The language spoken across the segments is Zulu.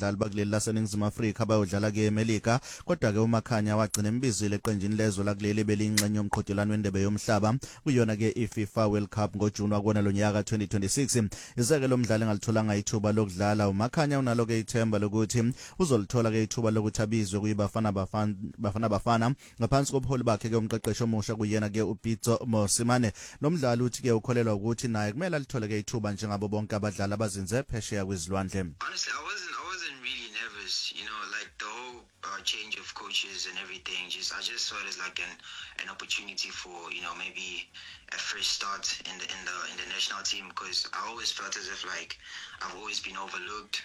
abadlali bakuleli laseNingizimu Afrika bayodlala ke eMelika kodwa ke uMakhanya wagcina embizile eqenjini lezwe lakuleli belingxenye yomqhudelwano wendebe yomhlaba kuyona ke iFIFA World Cup ngoJuni wakona lo nyaka 2026 izeke lo mdlali ngalitholanga ithuba lokudlala uMakhanya unalo ke ithemba lokuthi uzolithola ke ithuba lokuthi abizwe kuyibafana bafana ngaphansi kobuholi bakhe ke umqeqeshi omusha kuyena ke uPitso Mosimane nomdlali uthi ke ukholelwa ukuthi naye kumele alithole ke ithuba njengabo bonke abadlali abazinze phesheya kwezilwandle. Honestly, I wasn't really nervous, like the whole change of coaches and everything. I just saw it as like an opportunity for maybe a fresh start in the national team, because I always felt as if like I've always been overlooked,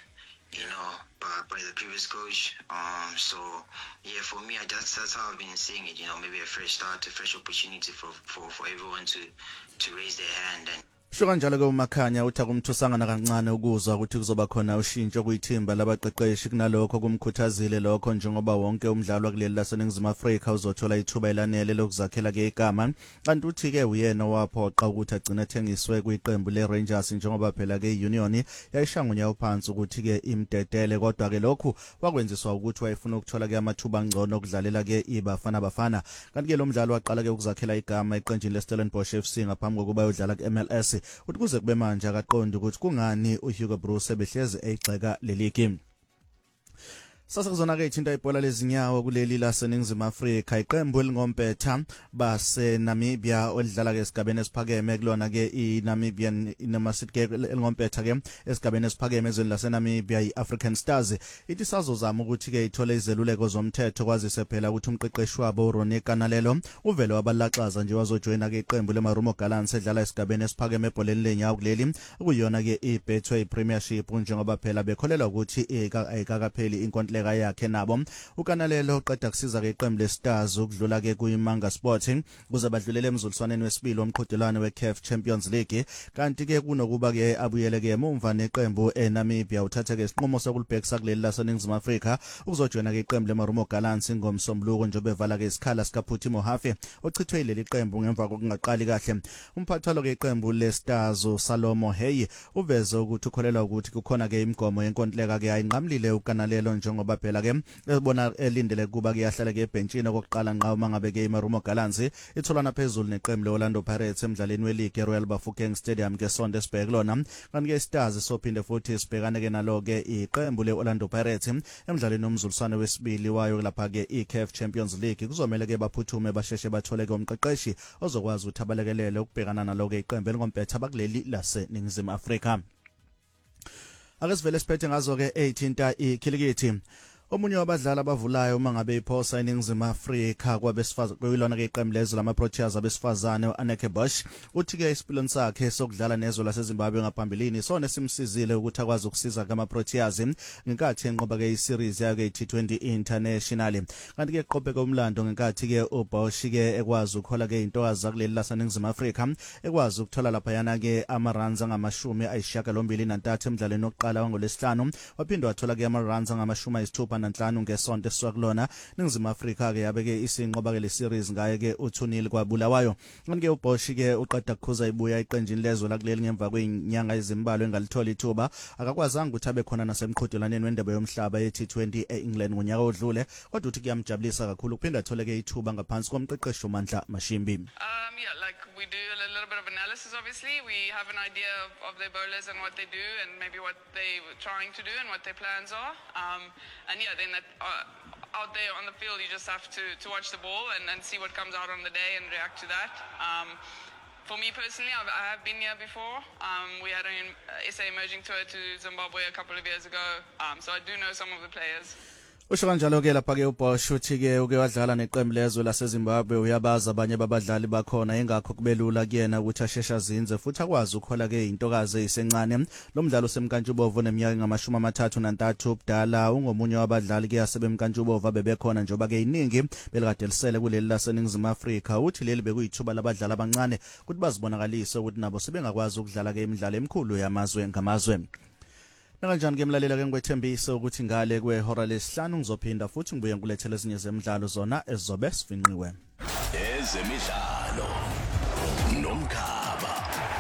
by the previous coach. So yeah, for me, that's how I've been seeing it. Maybe a fresh start, a fresh opportunity for everyone to raise their hand and. Kanjalo ke uMakhanya uthi akumthusanga kancane ukuzwa ukuthi kuzoba khona ushintsho kuyithimba labaqeqeshi kunalokho kumkhuthazile lokho njengoba wonke umdlalo kuleli laseNingizimu Afrika uzothola ithuba elanele lokuzakhela ke igama kanti uthi ke uyena waphoqa ukuthi agcine ethengiswe kwiqembu leRangers njengoba phela ke iUnion yayishangunya uphansi ukuthi ke imdedele kodwa ke lokhu wakwenziswa ukuthi wayefuna ukuthola ke amathuba angcono okudlalela ke iBafana kanti ke lo mdlalo waqala ke ukuzakhela igama eqenjini leStellenbosch FC ngaphambi kokuba ayodlala kuMLS uthi kuze kube manje akaqondi ukuthi kungani uHugo Broos ebehlezi egxeka leligi. Sasa kuzona ke ithinta ibhola lezinyawo kuleli laseNingizimu Afrika iqembu elingompetha base Namibia olidlala ke esigabeni esiphakeme kulona ke iNamibian Inamasit ke elingompetha ke esigabeni esiphakeme ezweni laseNamibia iAfrican Stars ithi sazozama ukuthi ke ithole izeluleko zomthetho kwazise phela ukuthi umqeqeshi wabo uRonnie Kanalelo uvele wabalaxaza nje wazojoina ke iqembu leMarumo Gallants edlala esigabeni esiphakeme ebholeni lenyawo kuleli kuyona ke iBetway Premiership njengoba phela bekholelwa ukuthi ayikakapheli inkontileka yakhe nabo uKanalelo uqeda kusiza ke iqembu leStars ukudlula ke kuyiManga Sporting kuze badlulele emzuliswaneni wesibili womqhudelwano weCAF Champions League kanti ke kunokuba ke abuyele ke emumva neqembu eNamibia uthatha ke isinqumo sokulibhekisa kuleli laseNingizimu Afrika ukuzojoina ke iqembu leMarumo Gallants ngomsombuluko njengoba evala ke isikhala sikaPhuthi Mohafe ochithwe ileli qembu ngemva kokungaqali kahle umphathalo ke iqembu leStars uSalomo Hey uveze ukuthi ukholelwa ukuthi kukhona ke imigomo yenkontileka ke ayinqamlile uKanalelo njengoba phela ke ebona elindele kuba kuyahlala ke ebhenchini okokuqala nqa mangabe ke iMarumo Gallants itholana phezulu neqembu leOrlando Pirates emdlalweni weLeague eRoyal Bafokeng Stadium ke Sonde Sibheke lona kanti ke Stars sophinde futhi sibhekane ke nalo ke iqembu leOrlando Pirates emdlalweni omzuliswane wesibili wayo lapha ke iCAF Champions League kuzomela ke baphuthume basheshe bathole ke umqeqeshi ozokwazi ukuthi abalekelele ukubhekana nalo ke iqembu elingompetha bakuleli laseNingizimu Afrika. Ake sivele siphethe ngazo ke 18 ikhilikithi omunye wabadlali abavulayo uma ngabe iphosa eNingizimu Afrika kwabesifazane kuyilona ke iqembu lezwe lamaProteas abesifazane uAneke Bush uthi ke isipiloni sakhe sokudlala nezwe laseZimbabwe ngaphambilini sona simsizile ukuthi akwazi ukusiza kamaProteas ngenkathi enqoba ke iseries yakhe T20 International kanti ke eqhubeka umlando ngenkathi ke uBush ke ekwazi ukhola ke intokazi zakuleli laseNingizimu Afrika ekwazi ukuthola lapha yana ke ama-runs angama-83 emdlalweni wokuqala wangolesihlanu waphinde wathola ke ama-runs angama-65 nanhlanu ngesonto eswakulona Ningizimu Afrika ke yabeke isinqoba ke le series ngaye ke uThunile kwaBulawayo kanti ke uBoshi ke uqeda ukukhuza ibuya iqenjini lezwe lakuleli ngemva kwezinyanga ezimbalwa engalithola ithuba akakwazanga ukuthi abe khona nasemqhudelaneni wendebe yomhlaba ye-T20 eEngland ngonyaka odlule kodwa uthi kuyamjabulisa kakhulu ukuphinda athole ke ithuba ngaphansi komqeqeshi uMandla Mashimbi. Like we do a little bit of analysis. Obviously we have an idea of their bowlers and what they do and maybe what they were trying to do and what their plans are, and then out there on the field you just have to watch the ball and see what comes out on the day and react to that. For me personally, I have been here before. We had an SA emerging tour to Zimbabwe a couple of years ago, so I do know some of the players. Usho kanjalo ke lapha ke uBosh uthi ke uke wadlala neqembu lezwe laseZimbabwe uyabaza abanye babadlali bakhona engakho kubelula kuyena ukuthi ashesha zinze futhi akwazi ukhola ke intokazi eyisencane lo mdlalo semkantshubovu neminyaka ngama-33 ubudala ungomunye wabadlali ke yasebemkantshubovu bebekhona njengoba ke iningi belikade lisele kuleli laseNingizimu Afrika uthi leli bekuyithuba labadlali abancane ukuthi bazibonakalise ukuthi nabo sebengakwazi ukudlala ke imidlalo emikhulu yamazwe ngamazwe. Nakanjani ke mlalela ke ngwethembisa ukuthi ngale kwehora lesihlanu ngizophinda futhi ngibuye ngilethele ezinye zemidlalo zona ezizobe sifinqiwe. Ezemidlalo nomkhaba.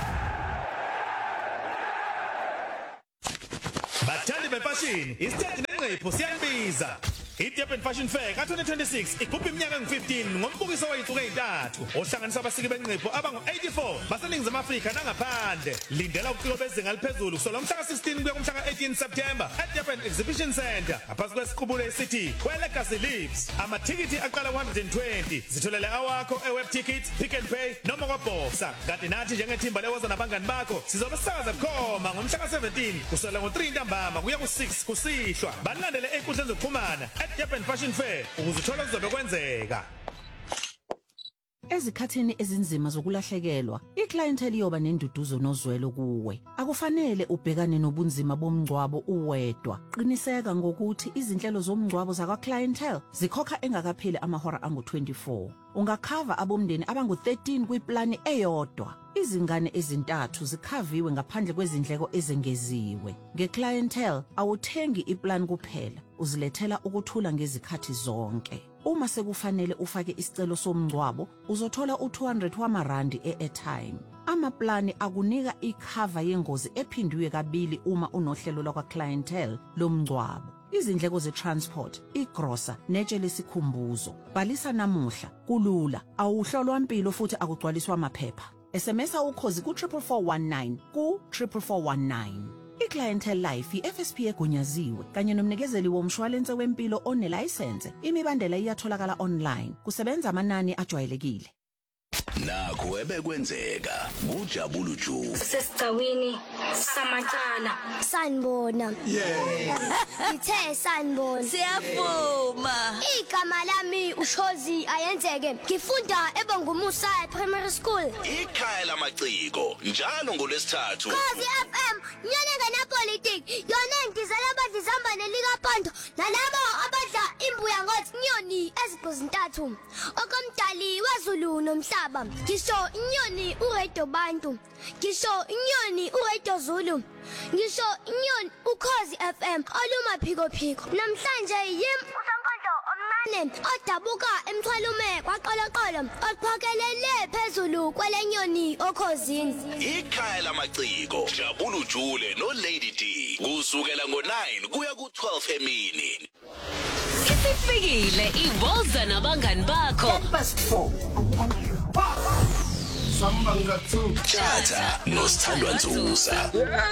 Bathandi befashion, isikhathi benqephu siyabiza. iDurban Fashion Fair ka-2026 igubha iminyaka engu-15 ngombukiso wayinsuku ey'ntathu ohlanganisa abasiki benqephu abangu-84 baseningizimu Afrika nangaphandle. Lindela ubuciko bezinga eliphezulu kusukela ngomhla ka-16 kuya ngomhla ka-18 September eDurban Exhibition Centre ngaphansi kwesiqubulo esithi Where Legacy Lives. Amathikithi aqala 120. Zitholele awakho eweb ticket, Pick n Pay noma kwaBoxer. Kanti nathi njengethimba lewoza nabangani bakho sizobe sisakaza bukhoma ngomhla ka-17 kusukela ngo-3 ntambama kuya ku-6 kusihlwa. Balandele ey'nkundleni zokuxhumana Durban Fashion Fair ukuzithola kuzobe kwenzeka. Ezikhathini ezinzima zokulahlekelwa, iclientele iyoba nenduduzo nozwelo kuwe. Akufanele ubhekane nobunzima bomngcwabo uwedwa. Qiniseka ngokuthi izinhlelo zomngcwabo zakwa clientele zikhokha engakapheli amahora angu-24. Ungakhava abomndeni abangu-13 kwiplani eyodwa. Izingane ezintathu zikhaviwe ngaphandle kwezindleko ezengeziwe. Ngeclientele awuthengi iplan kuphela, uzilethela ukuthula ngezikhathi zonke. Uma sekufanele ufake isicelo somngcwabo, uzothola u200 wamarandi e-airtime. Amaplani akunika ikhava yengozi ephindiwe kabili uma unohlelo lakwa clientele lomngcwabo. Izindleko ze-transport, igrosa, netshe lesikhumbuzo. Bhalisa namuhla, kulula, awuhlolwa impilo futhi akugcwaliswa amaphepha. SMSa ukhozi ku-44419 ku-44419. iClientele Life i-FSP egunyaziwe kanye nomnikezeli womshwalense wempilo onelayisense. Imibandela iyatholakala online. Kusebenza amanani ajwayelekile. Nakho ebekwenzeka kujabula ujuve. Sesigcawini samacala sanibona. Ithe sanibona. Siyavuma. Igama lami uShozi ayenzeke. Ngifunda eBongumusa Primary School. Ikhaya lamaciko njalo ngolesithathu. Khosi FM nyanenge nepolitics yona ngizela abadizamba nelikaPondo nalabo abadla imbuya ngothi nyoni eziguzintathu. Okomdali wezulu nomhlaba. Ngisho inyoni uRedo Bantu. Ngisho inyoni uRedo Zulu. Ngisho inyoni uKhosi FM oluma phiko. Namhlanje yim uSankondlo omncane odabuka emthwalume kwaqoloqolo ophakelele phezulu kwelenyoni okhosini. Ikhaya lamaciko jabula ujule no Lady D kusukela ngo9 kuya ku12 emini. Isifikile iwoza nabangani bakho. 4:30. Sambanga 2. Tjata noSithandwa Nzuza.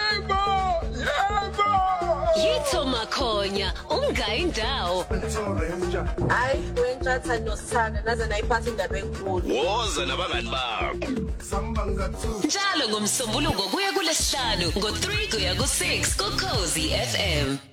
Yitho Makhonya ungayindawo. Hayi wentshatha noSithanda naze nayiphatha indaba enkulu. Woza nabangani bakho. Sambanga 2. Njalo ngomsombuluko kuya kulesihlanu ngo3 kuya ku6 kuKhosi FM.